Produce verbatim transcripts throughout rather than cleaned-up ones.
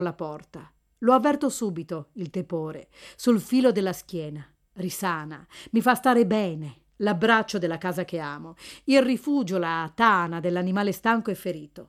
la porta. Lo avverto subito, il tepore, sul filo della schiena. Risana, mi fa stare bene, l'abbraccio della casa che amo, il rifugio, la tana dell'animale stanco e ferito.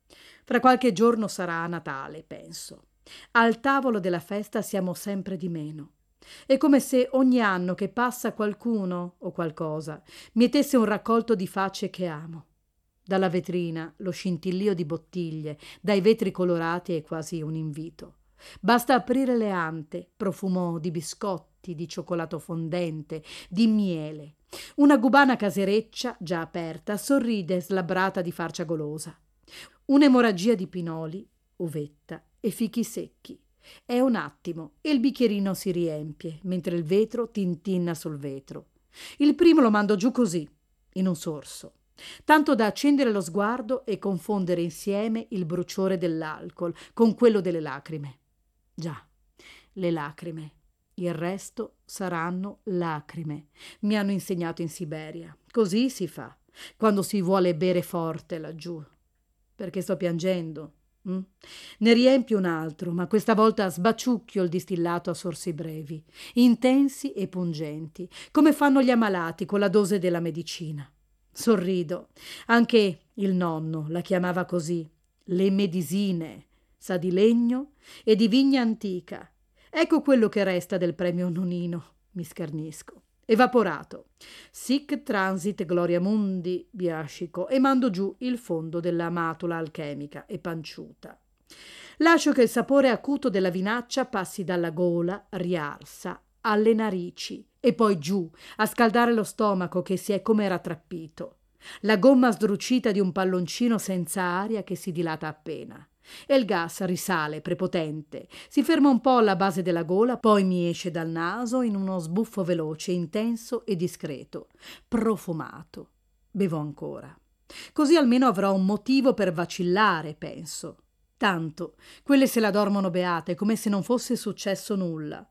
Fra qualche giorno sarà Natale, penso. Al tavolo della festa siamo sempre di meno. È come se ogni anno che passa qualcuno o qualcosa mietesse un raccolto di facce che amo. Dalla vetrina lo scintillio di bottiglie, dai vetri colorati è quasi un invito. Basta aprire le ante, profumo di biscotti, di cioccolato fondente, di miele. Una gubana casereccia, già aperta, sorride slabbrata di farcia golosa. Un'emorragia di pinoli, uvetta e fichi secchi. È un attimo e il bicchierino si riempie, mentre il vetro tintinna sul vetro. Il primo lo mando giù così, in un sorso, tanto da accendere lo sguardo e confondere insieme il bruciore dell'alcol con quello delle lacrime. Già, le lacrime. Il resto saranno lacrime. Mi hanno insegnato in Siberia. Così si fa, quando si vuole bere forte laggiù. Perché sto piangendo? Mm? Ne riempio un altro, ma questa volta sbaciucchio il distillato a sorsi brevi, intensi e pungenti, come fanno gli ammalati con la dose della medicina. Sorrido. Anche il nonno la chiamava così. Le medisine. Sa di legno e di vigna antica. Ecco quello che resta del premio Nonino. Mi schernisco. Evaporato. Sic transit gloria mundi, biascico, e mando giù il fondo della matula alchemica e panciuta. Lascio che il sapore acuto della vinaccia passi dalla gola, riarsa, alle narici e poi giù a scaldare lo stomaco che si è come rattrappito. La gomma sdrucita di un palloncino senza aria che si dilata appena. E il gas risale prepotente, si ferma un po' alla base della gola, poi mi esce dal naso in uno sbuffo veloce, intenso e discreto, profumato. Bevo ancora. Così almeno avrò un motivo per vacillare, penso. Tanto, quelle se la dormono beate, come se non fosse successo nulla.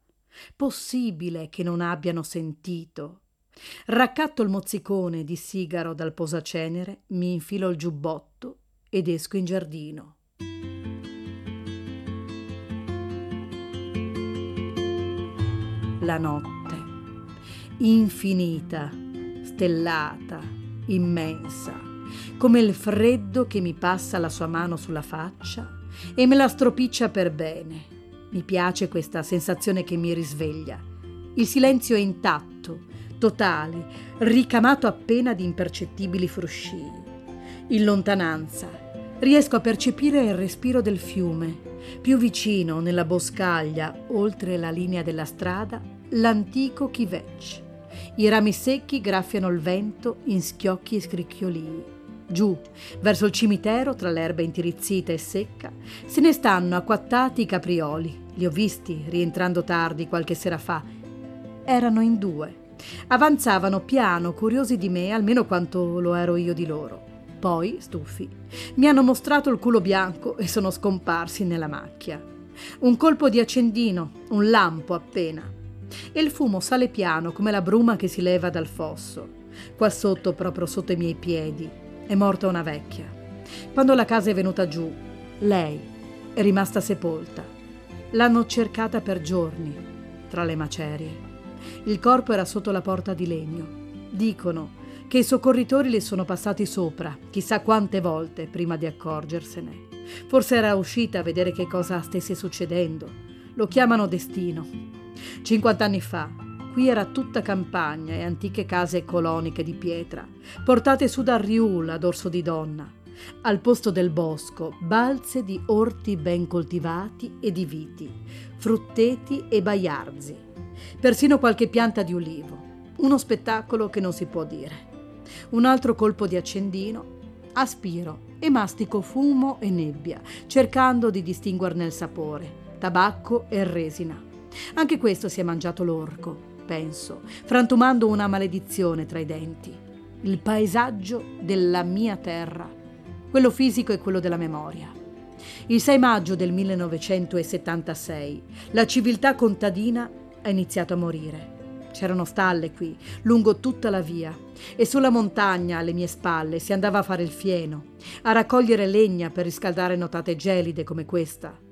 Possibile che non abbiano sentito. Raccatto il mozzicone di sigaro dal posacenere, mi infilo il giubbotto ed esco in giardino. La notte, infinita, stellata, immensa, come il freddo che mi passa la sua mano sulla faccia e me la stropiccia per bene. Mi piace questa sensazione che mi risveglia. Il silenzio è intatto, totale, ricamato appena di impercettibili fruscii. In lontananza riesco a percepire il respiro del fiume. Più vicino, nella boscaglia, oltre la linea della strada, l'antico chivetch. I rami secchi graffiano il vento in schiocchi e scricchiolii. Giù, verso il cimitero, tra l'erba intirizzita e secca, se ne stanno acquattati i caprioli. Li ho visti, rientrando tardi qualche sera fa. Erano in due. Avanzavano piano, curiosi di me, almeno quanto lo ero io di loro. Poi, stufi, mi hanno mostrato il culo bianco e sono scomparsi nella macchia. Un colpo di accendino, un lampo appena. E il fumo sale piano come la bruma che si leva dal fosso. Qua sotto, proprio sotto i miei piedi, è morta una vecchia. Quando la casa è venuta giù, lei è rimasta sepolta. L'hanno cercata per giorni, tra le macerie. Il corpo era sotto la porta di legno. Dicono che i soccorritori le sono passati sopra, chissà quante volte, prima di accorgersene. Forse era uscita a vedere che cosa stesse succedendo. Lo chiamano destino. Cinquant'anni fa, qui era tutta campagna e antiche case coloniche di pietra, portate su dal Riul ad Orso di Donna. Al posto del bosco, balze di orti ben coltivati e di viti, frutteti e baiarzi. Persino qualche pianta di ulivo. Uno spettacolo che non si può dire. Un altro colpo di accendino, aspiro e mastico fumo e nebbia, cercando di distinguerne il sapore, tabacco e resina. Anche questo si è mangiato l'orco, penso, frantumando una maledizione tra i denti. Il paesaggio della mia terra, quello fisico e quello della memoria. Il sei maggio del millenovecentosettantasei, la civiltà contadina ha iniziato a morire. C'erano stalle qui, lungo tutta la via, e sulla montagna, alle mie spalle, si andava a fare il fieno, a raccogliere legna per riscaldare notate gelide come questa.